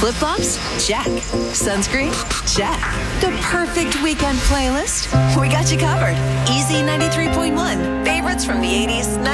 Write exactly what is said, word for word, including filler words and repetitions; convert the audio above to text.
Flip-flops? Check. Sunscreen? Check. The perfect weekend playlist? We got you covered. Easy ninety-three point one. Favorites from the eighties,